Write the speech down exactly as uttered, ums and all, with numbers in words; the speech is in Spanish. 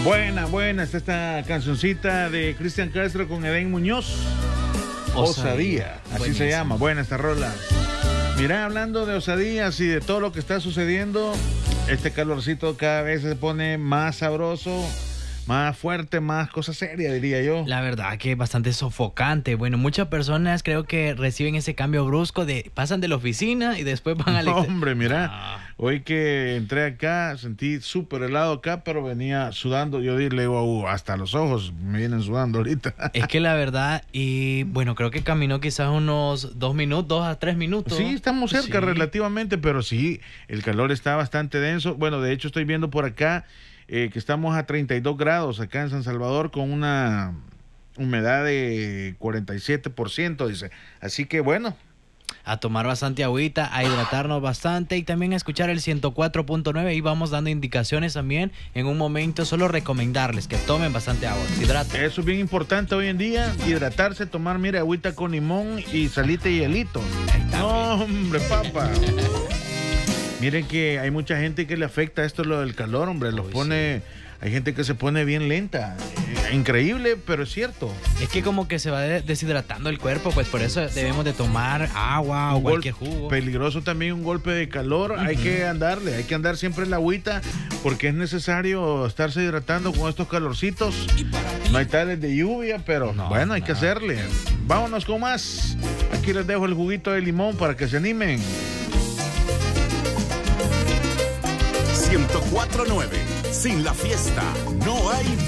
Buena, buena, está esta cancioncita de Cristian Castro con Edén Muñoz. Osadía, así Buenísimo. Se llama. Buena esta rola. Mira, hablando de osadías y de todo lo que está sucediendo, este calorcito cada vez se pone más sabroso, más fuerte, más cosa seria, diría yo. La verdad que es bastante sofocante. Bueno, muchas personas creo que reciben ese cambio brusco de pasan de la oficina y después van al... No, hombre, mira, ah. Hoy que entré acá, sentí súper helado acá, pero venía sudando. Yo le digo, uh, hasta los ojos me vienen sudando ahorita. Es que la verdad, y bueno, creo que caminó quizás unos dos minutos, dos a tres minutos. Sí, estamos cerca sí. relativamente, pero sí, el calor está bastante denso. Bueno, de hecho estoy viendo por acá eh, que estamos a treinta y dos grados acá en San Salvador con una humedad de cuarenta y siete por ciento, dice. Así que bueno, a tomar bastante agüita, a hidratarnos bastante y también a escuchar el ciento cuatro punto nueve y vamos dando indicaciones también en un momento, solo recomendarles que tomen bastante agua, se hidraten. Eso es bien importante hoy en día, hidratarse, tomar, mira, agüita con limón y salite y hielito. No, hombre, papá. Miren que hay mucha gente que le afecta esto lo del calor, hombre, los Uy, pone... Sí. Hay gente que se pone bien lenta. Eh, increíble, pero es cierto. Es que como que se va de deshidratando el cuerpo, pues por eso debemos de tomar agua o un cualquier jugo. Peligroso también un golpe de calor. Uh-huh. Hay que andarle, hay que andar siempre en la agüita porque es necesario estarse hidratando con estos calorcitos. No hay tales de lluvia, pero no, bueno, hay no. que hacerle. Vámonos con más. Aquí les dejo el juguito de limón para que se animen. ciento cuatro punto nueve. Sin la fiesta no hay